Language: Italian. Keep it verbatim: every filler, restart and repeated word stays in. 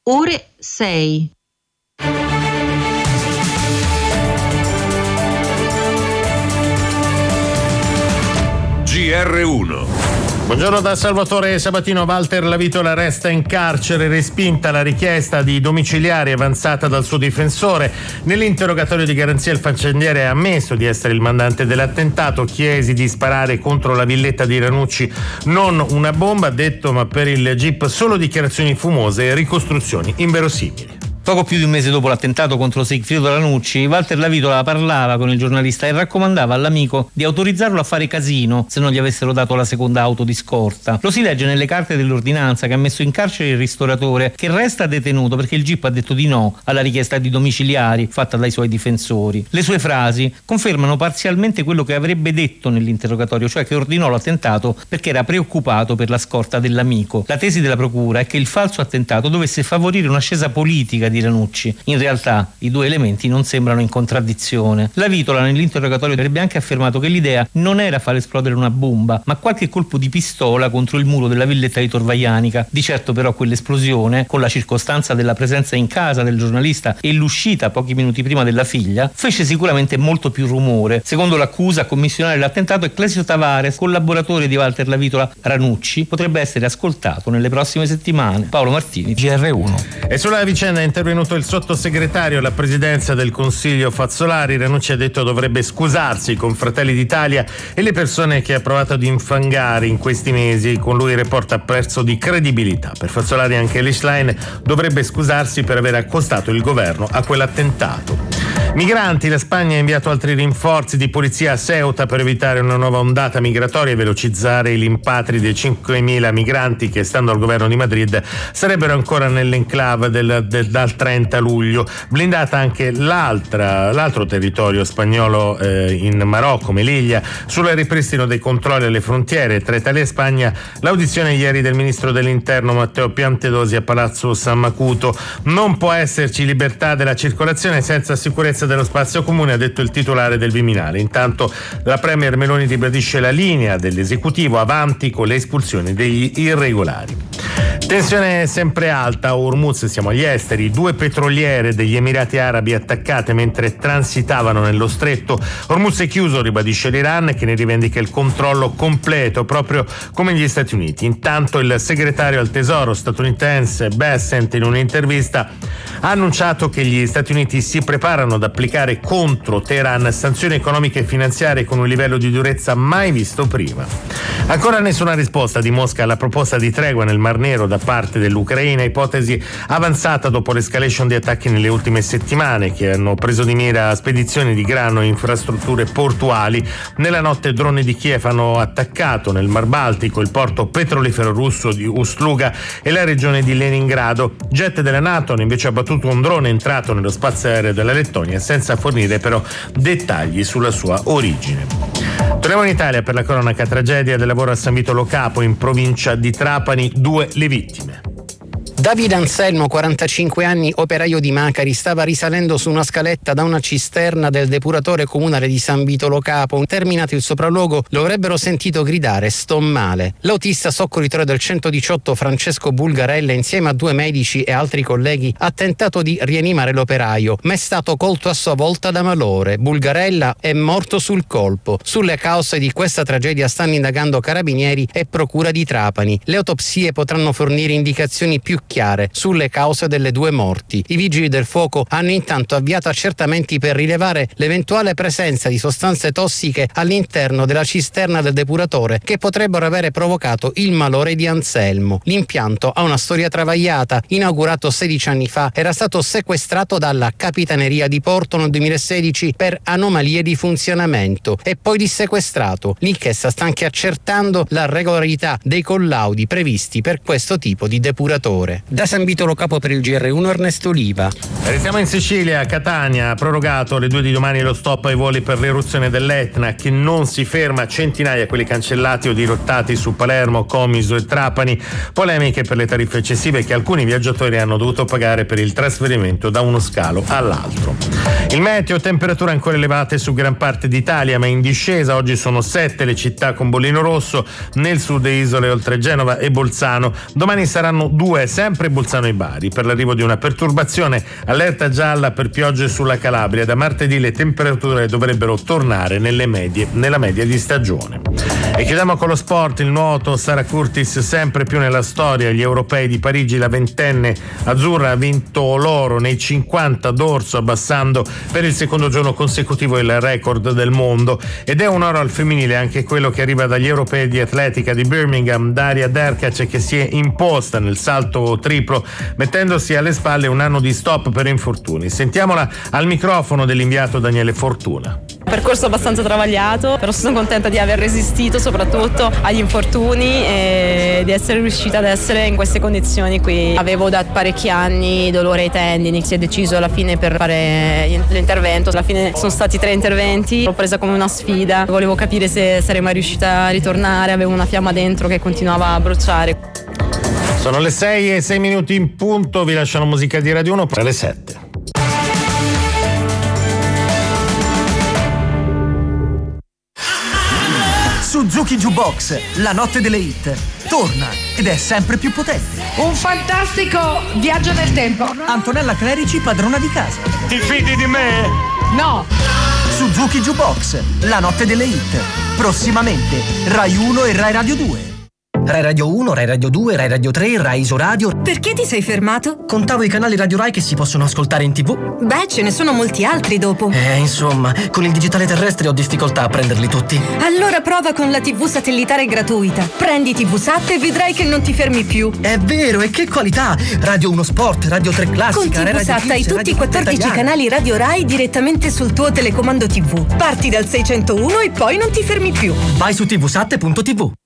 ore sei. G R uno. Buongiorno da Salvatore Sabatino. Walter Lavitola resta in carcere, respinta la richiesta di domiciliari avanzata dal suo difensore. Nell'interrogatorio di garanzia il faccendiere ha ammesso di essere il mandante dell'attentato, chiesi di sparare contro la villetta di Ranucci, non una bomba, ha detto, ma per il G I P solo dichiarazioni fumose e ricostruzioni inverosimili. Poco più di un mese dopo l'attentato contro Sigfrido Ranucci, Walter Lavitola parlava con il giornalista e raccomandava all'amico di autorizzarlo a fare casino se non gli avessero dato la seconda auto di scorta. Lo si legge nelle carte dell'ordinanza che ha messo in carcere il ristoratore, che resta detenuto perché il G I P ha detto di no alla richiesta di domiciliari fatta dai suoi difensori. Le sue frasi confermano parzialmente quello che avrebbe detto nell'interrogatorio, cioè che ordinò l'attentato perché era preoccupato per la scorta dell'amico. La tesi della procura è che il falso attentato dovesse favorire un'ascesa politica di Ranucci. In realtà i due elementi non sembrano in contraddizione. Lavitola nell'interrogatorio avrebbe anche affermato che l'idea non era far esplodere una bomba, ma qualche colpo di pistola contro il muro della villetta di Tor Vaianica. Di certo però quell'esplosione, con la circostanza della presenza in casa del giornalista e l'uscita pochi minuti prima della figlia, fece sicuramente molto più rumore. Secondo l'accusa, a commissionare l'attentato è Clesio Tavares, collaboratore di Walter Lavitola. Ranucci potrebbe essere ascoltato nelle prossime settimane. Paolo Martini, G R uno. E sulla vicenda è intervenuto il sottosegretario alla presidenza del Consiglio Fazzolari. Ranucci ha detto dovrebbe scusarsi con Fratelli d'Italia e le persone che ha provato ad infangare in questi mesi. Con lui il report ha perso di credibilità. Per Fazzolari anche Lichline dovrebbe scusarsi per aver accostato il governo a quell'attentato. Migranti, la Spagna ha inviato altri rinforzi di polizia a Ceuta per evitare una nuova ondata migratoria e velocizzare i rimpatri dei cinquemila migranti che, stando al governo di Madrid, sarebbero ancora nell'enclave del, del, dal trenta luglio. Blindata anche l'altra, l'altro territorio spagnolo eh, in Marocco, Melilla, sul ripristino dei controlli alle frontiere. Tra Italia e Spagna l'audizione ieri del ministro dell'Interno Matteo Piantedosi a Palazzo San Macuto. Non può esserci libertà della circolazione senza sicurezza dello spazio comune, ha detto il titolare del Viminale. Intanto la premier Meloni ribadisce la linea dell'esecutivo, avanti con le espulsioni degli irregolari. Tensione sempre alta a Hormuz, siamo agli esteri. Due petroliere degli Emirati Arabi attaccate mentre transitavano nello stretto. Hormuz è chiuso, ribadisce l'Iran, che ne rivendica il controllo completo, proprio come gli Stati Uniti. Intanto il segretario al tesoro statunitense Bessent, in un'intervista, ha annunciato che gli Stati Uniti si preparano ad applicare contro Teheran sanzioni economiche e finanziarie con un livello di durezza mai visto prima. Ancora nessuna risposta di Mosca alla proposta di tregua nel Mar Nero da parte dell'Ucraina, ipotesi avanzata dopo l'escalation di attacchi nelle ultime settimane che hanno preso di mira spedizioni di grano e infrastrutture portuali. Nella notte droni di Kiev hanno attaccato nel Mar Baltico il porto petrolifero russo di Ust-Luga e la regione di Leningrado. Jet della NATO hanno invece abbattuto un drone entrato nello spazio aereo della Lettonia, senza fornire però dettagli sulla sua origine. Torniamo in Italia per la cronaca. Tragedia del lavoro a San Vito Lo Capo, in provincia di Trapani, due le vittime. Davide Anselmo, quarantacinque anni, operaio di Macari, stava risalendo su una scaletta da una cisterna del depuratore comunale di San Vito Lo Capo. Terminato il sopralluogo, lo avrebbero sentito gridare "sto male". L'autista soccorritore del centodiciotto Francesco Bulgarella, insieme a due medici e altri colleghi, ha tentato di rianimare l'operaio, ma è stato colto a sua volta da malore. Bulgarella è morto sul colpo. Sulle cause di questa tragedia stanno indagando carabinieri e procura di Trapani. Le autopsie potranno fornire indicazioni più chiare sulle cause delle due morti. I vigili del fuoco hanno intanto avviato accertamenti per rilevare l'eventuale presenza di sostanze tossiche all'interno della cisterna del depuratore che potrebbero avere provocato il malore di Anselmo. L'impianto ha una storia travagliata. Inaugurato sedici anni fa, era stato sequestrato dalla Capitaneria di Porto nel duemilasedici per anomalie di funzionamento e poi dissequestrato. L'inchiesta sta anche accertando la regolarità dei collaudi previsti per questo tipo di depuratore. Da San Vito Lo Capo per il G R uno Ernesto Oliva. Restiamo in Sicilia. Catania ha prorogato alle due di domani lo stop ai voli per l'eruzione dell'Etna, che non si ferma. Centinaia quelli cancellati o dirottati su Palermo, Comiso e Trapani. Polemiche per le tariffe eccessive che alcuni viaggiatori hanno dovuto pagare per il trasferimento da uno scalo all'altro. Il meteo: temperature ancora elevate su gran parte d'Italia, ma in discesa. Oggi sono sette le città con bollino rosso, nel sud e isole oltre Genova e Bolzano. Domani saranno due, sempre sempre Bolzano e Bari per l'arrivo di una perturbazione, allerta gialla per piogge sulla Calabria. Da martedì le temperature dovrebbero tornare nelle medie, nella media di stagione. E chiudiamo con lo sport, il nuoto. Sara Curtis sempre più nella storia, gli europei di Parigi. La ventenne azzurra ha vinto l'oro nei cinquanta d'orso, abbassando per il secondo giorno consecutivo il record del mondo, ed è un oro al femminile anche quello che arriva dagli europei di atletica di Birmingham. Daria Derkac, che si è imposta nel salto triplo mettendosi alle spalle un anno di stop per infortuni. Sentiamola al microfono dell'inviato Daniele Fortuna. Percorso abbastanza travagliato, però sono contenta di aver resistito soprattutto agli infortuni e di essere riuscita ad essere in queste condizioni qui. Avevo da parecchi anni dolore ai tendini, si è deciso alla fine per fare l'intervento, alla fine sono stati tre interventi, l'ho presa come una sfida, volevo capire se sarei mai riuscita a ritornare, avevo una fiamma dentro che continuava a bruciare. Sono le sei e sei minuti in punto, vi lascio la musica di Radio uno per le sette. Suzuki Jukebox, la notte delle hit, torna ed è sempre più potente. Un fantastico viaggio nel tempo. Antonella Clerici, padrona di casa. Ti fidi di me? No. Suzuki Jukebox, la notte delle hit. Prossimamente, Rai uno e Rai Radio due. Rai Radio uno, Rai Radio due, Rai Radio tre, Rai Isoradio. Perché ti sei fermato? Contavo i canali Radio Rai che si possono ascoltare in tv. Beh, ce ne sono molti altri dopo. Eh, insomma, con il digitale terrestre ho difficoltà a prenderli tutti. Allora prova con la tivù satellitare gratuita. Prendi tivusat e vedrai che non ti fermi più. È vero, e che qualità! Radio uno Sport, Radio tre Classica, con tivusat hai tutti i quattordici canali Radio Rai direttamente sul tuo telecomando tivù. Parti dal seicentouno e poi non ti fermi più. Vai su tivusat punto tv.